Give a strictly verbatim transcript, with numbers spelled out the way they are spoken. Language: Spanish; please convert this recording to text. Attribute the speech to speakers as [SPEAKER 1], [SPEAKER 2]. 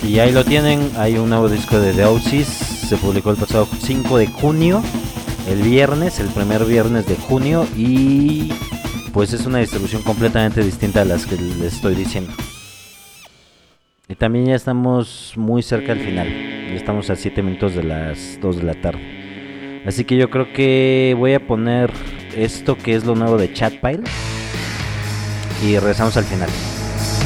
[SPEAKER 1] Y ahí lo tienen, hay un nuevo disco de The Oasis, se publicó el pasado cinco de junio, el viernes, el primer viernes de junio, y pues es una distribución completamente distinta a las que les estoy diciendo. Y también ya estamos muy cerca al final, ya estamos a siete minutos de las dos de la tarde. Así que yo creo que voy a poner esto que es lo nuevo de Chatpile y regresamos al final.